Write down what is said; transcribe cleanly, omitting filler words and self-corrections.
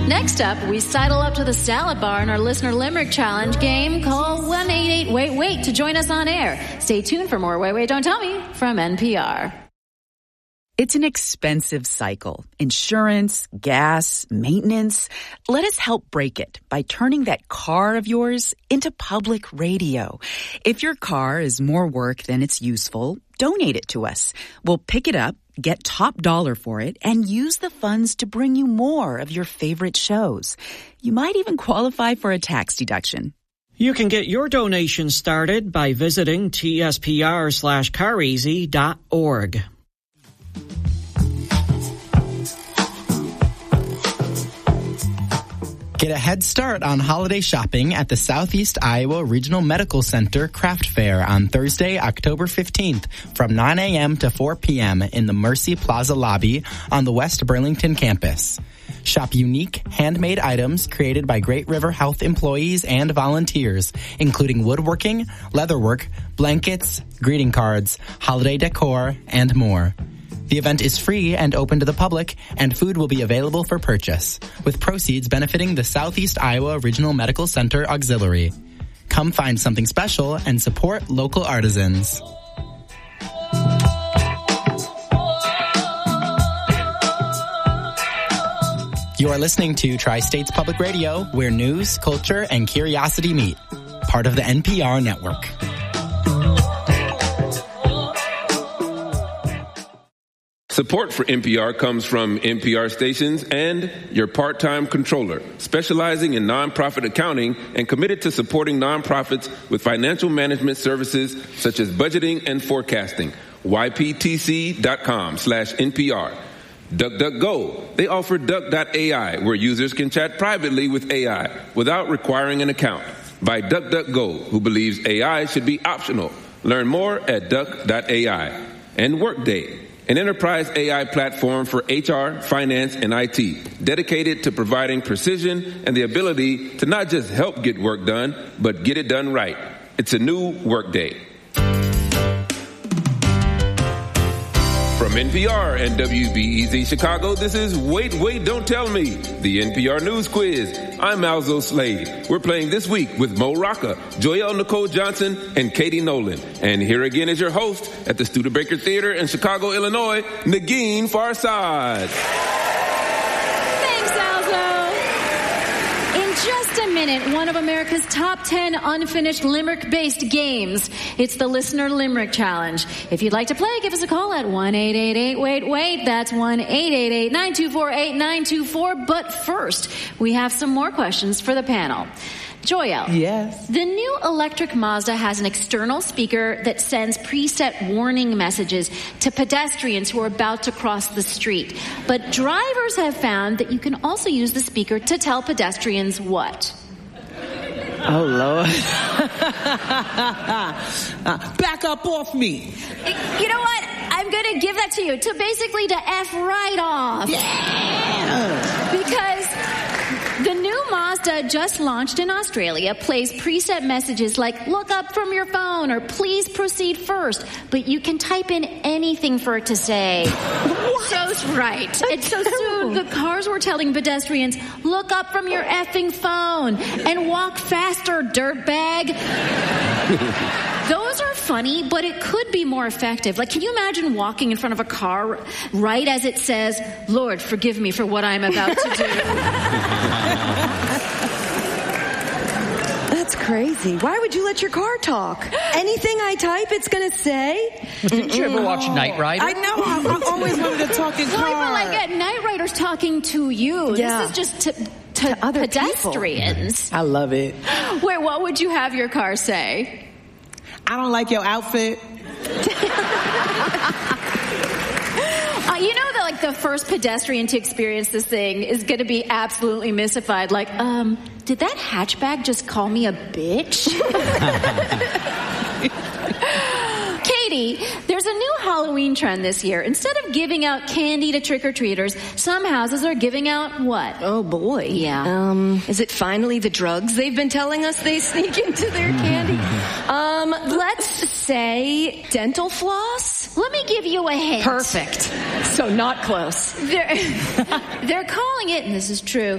Next up, we sidle up to the salad bar in our Listener Limerick Challenge game. Call 1-88-WAIT-WAIT to join us on air. Stay tuned for more Wait, Wait, Don't Tell Me from NPR. It's an expensive cycle. Insurance, gas, maintenance. Let us help break it by turning that car of yours into public radio. If your car is more work than it's useful, donate it to us. We'll pick it up, get top dollar for it, and use the funds to bring you more of your favorite shows. You might even qualify for a tax deduction. You can get your donation started by visiting tspr/careasy.org. Get a head start on holiday shopping at the Southeast Iowa Regional Medical Center Craft Fair on Thursday, October 15th from 9 a.m. to 4 p.m. in the Mercy Plaza lobby on the West Burlington campus. Shop unique, handmade items created by Great River Health employees and volunteers, including woodworking, leatherwork, blankets, greeting cards, holiday decor, and more. The event is free and open to the public, and food will be available for purchase, with proceeds benefiting the Southeast Iowa Regional Medical Center Auxiliary. Come find something special and support local artisans. You are listening to Tri-States Public Radio, where news, culture, and curiosity meet. Part of the NPR network. Support for NPR comes from NPR stations and your part-time controller, specializing in nonprofit accounting and committed to supporting nonprofits with financial management services such as budgeting and forecasting. YPTC.com/NPR. DuckDuckGo. They offer Duck.ai, where users can chat privately with AI without requiring an account. By DuckDuckGo, who believes AI should be optional. Learn more at Duck.ai. And Workday, an enterprise AI platform for HR, finance, and IT, dedicated to providing precision and the ability to not just help get work done, but get it done right. It's a new Workday. From NPR and WBEZ Chicago, this is Wait, Wait, Don't Tell Me, the NPR News Quiz. I'm Malzo Slade. We're playing this week with Mo Rocca, Joyelle Nicole Johnson, and Katie Nolan. And here again is your host at the Studebaker Theater in Chicago, Illinois, Negin Farsad. Just a minute, one of America's top 10 unfinished Limerick-based games. It's the Listener Limerick Challenge. If you'd like to play, give us a call at 1-888-WAIT-WAIT. That's 1-888-924-8924. But first, we have some more questions for the panel. Joyelle. Yes. The new electric Mazda has an external speaker that sends preset warning messages to pedestrians who are about to cross the street. But drivers have found that you can also use the speaker to tell pedestrians what? Oh, Lord. Back up off me. You know what? I'm going to give that to you. To basically to F right off. Yeah. Because the new Mazda just launched in Australia plays preset messages like look up from your phone or please proceed first, but you can type in anything for it to say. So's right. And so soon the cars were telling pedestrians, look up from your effing phone and walk faster, dirtbag. Those are funny, but it could be more effective. Like, can you imagine walking in front of a car right as it says, Lord, forgive me for what I'm about to do? That's crazy. Why would you let your car talk? Anything I type, it's going to say? Didn't you ever watch Knight Rider? I know. I always wanted to talk in car. Well, like Knight Rider's talking to you. Yeah. This is just to other pedestrians. People. I love it. Wait, what would you have your car say? I don't like your outfit. You know that like the first pedestrian to experience this thing is going to be absolutely mystified. Like, did that hatchback just call me a bitch? Katie, there's a new Halloween trend this year. Instead of giving out candy to trick-or-treaters, some houses are giving out what? Oh, boy. Yeah. Is it finally the drugs they've been telling us they sneak into their candy? Let's say dental floss? Let me give you a hint. Perfect. So not close. They're calling it, and this is true,